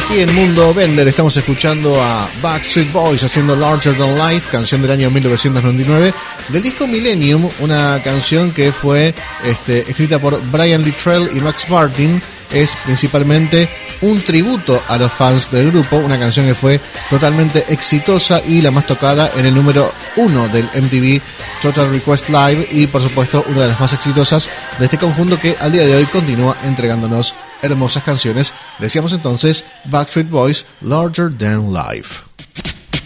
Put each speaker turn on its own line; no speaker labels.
Aquí en Mundo Bender estamos escuchando a Backstreet Boys haciendo Larger Than Life, canción del año 1999, del disco Millennium, una canción que fue escrita por Brian Littrell y Max Martin. Es principalmente un tributo a los fans del grupo, una canción que fue totalmente exitosa y la más tocada en el número 1 del MTV Total Request Live, y por supuesto una de las más exitosas de este conjunto que al día de hoy continúa entregándonos hermosas canciones. Decíamos entonces Backstreet Boys, Larger Than Life.